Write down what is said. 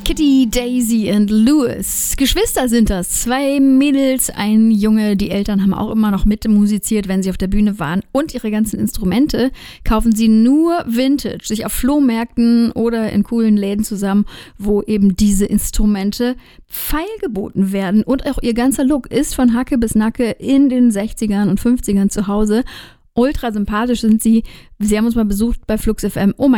Kitty, Daisy und Louis. Geschwister sind das. 2 Mädels, ein Junge. Die Eltern haben auch immer noch mitmusiziert, wenn sie auf der Bühne waren. Und ihre ganzen Instrumente kaufen sie nur Vintage, sich auf Flohmärkten oder in coolen Läden zusammen, wo eben diese Instrumente feilgeboten werden. Und auch ihr ganzer Look ist von Hacke bis Nacke in den 60ern und 50ern zu Hause. Ultra sympathisch sind sie. Sie haben uns mal besucht bei Flux FM. Oh mein